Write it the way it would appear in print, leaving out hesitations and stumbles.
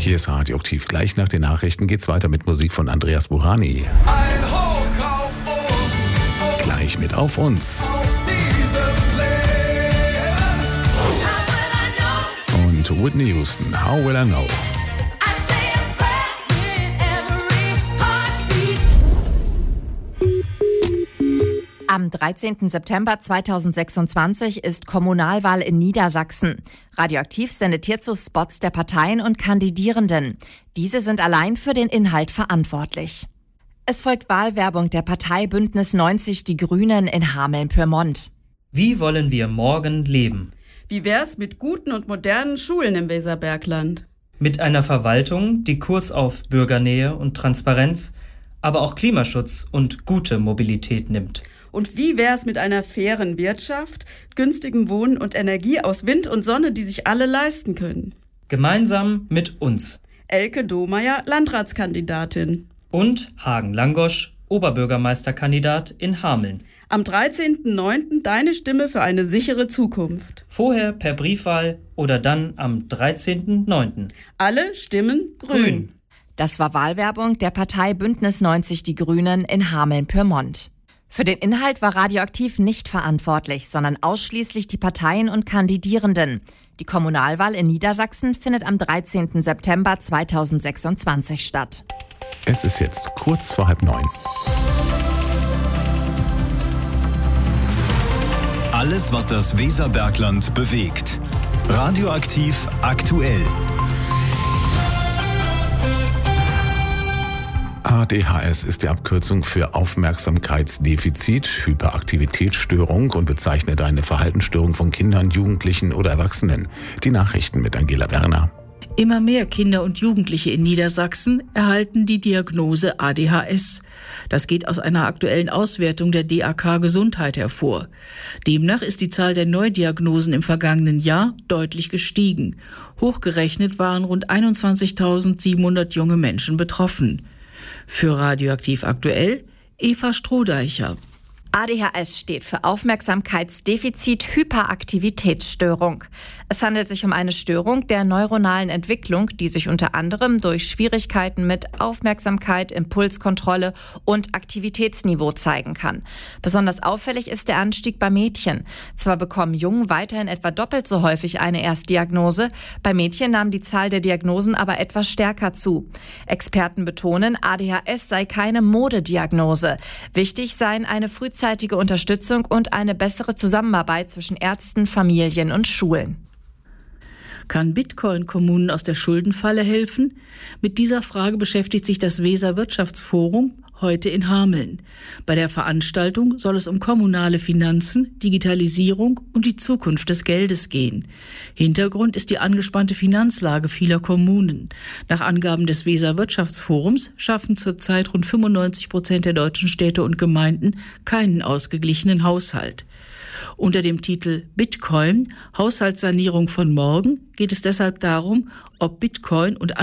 Hier ist Radioaktiv. Gleich nach den Nachrichten geht's weiter mit Musik von Andreas Burani. Ein Hoch auf uns, Gleich mit Auf uns. auf dieses Leben. Und Whitney Houston, How Will I Know? Am 13. September 2026 ist Kommunalwahl in Niedersachsen. Radioaktiv sendet hierzu Spots der Parteien und Kandidierenden. Diese sind allein für den Inhalt verantwortlich. Es folgt Wahlwerbung der Partei Bündnis 90 Die Grünen in Hameln-Pyrmont. Wie wollen wir morgen leben? Wie wär's mit guten und modernen Schulen im Weserbergland? Mit einer Verwaltung, die Kurs auf Bürgernähe und Transparenz, aber auch Klimaschutz und gute Mobilität nimmt. Und wie wär's mit einer fairen Wirtschaft, günstigem Wohnen und Energie aus Wind und Sonne, die sich alle leisten können? Gemeinsam mit uns. Elke Domeyer, Landratskandidatin. Und Hagen Langosch, Oberbürgermeisterkandidat in Hameln. Am 13.09. deine Stimme für eine sichere Zukunft. Vorher per Briefwahl oder dann am 13.09. Alle stimmen grün. Das war Wahlwerbung der Partei Bündnis 90 Die Grünen in Hameln-Pyrmont. Für den Inhalt war Radioaktiv nicht verantwortlich, sondern ausschließlich die Parteien und Kandidierenden. Die Kommunalwahl in Niedersachsen findet am 13. September 2026 statt. Es ist jetzt kurz vor 8:30. Alles, was das Weserbergland bewegt. Radioaktiv aktuell. ADHS ist die Abkürzung für Aufmerksamkeitsdefizit, Hyperaktivitätsstörung und bezeichnet eine Verhaltensstörung von Kindern, Jugendlichen oder Erwachsenen. Die Nachrichten mit Angela Werner. Immer mehr Kinder und Jugendliche in Niedersachsen erhalten die Diagnose ADHS. Das geht aus einer aktuellen Auswertung der DAK Gesundheit hervor. Demnach ist die Zahl der Neudiagnosen im vergangenen Jahr deutlich gestiegen. Hochgerechnet waren rund 21.700 junge Menschen betroffen. Für Radioaktiv aktuell Eva Strohdeicher. ADHS steht für Aufmerksamkeitsdefizit-Hyperaktivitätsstörung. Es handelt sich um eine Störung der neuronalen Entwicklung, die sich unter anderem durch Schwierigkeiten mit Aufmerksamkeit, Impulskontrolle und Aktivitätsniveau zeigen kann. Besonders auffällig ist der Anstieg bei Mädchen. Zwar bekommen Jungen weiterhin etwa doppelt so häufig eine Erstdiagnose, bei Mädchen nahm die Zahl der Diagnosen aber etwas stärker zu. Experten betonen, ADHS sei keine Modediagnose. Wichtig seien eine frühzeitige Unterstützung und eine bessere Zusammenarbeit zwischen Ärzten, Familien und Schulen. Kann Bitcoin Kommunen aus der Schuldenfalle helfen? Mit dieser Frage beschäftigt sich das Weser Wirtschaftsforum heute in Hameln. Bei der Veranstaltung soll es um kommunale Finanzen, Digitalisierung und die Zukunft des Geldes gehen. Hintergrund ist die angespannte Finanzlage vieler Kommunen. Nach Angaben des Weser Wirtschaftsforums schaffen zurzeit rund 95% der deutschen Städte und Gemeinden keinen ausgeglichenen Haushalt. Unter dem Titel Bitcoin, Haushaltssanierung von morgen, geht es deshalb darum, ob Bitcoin und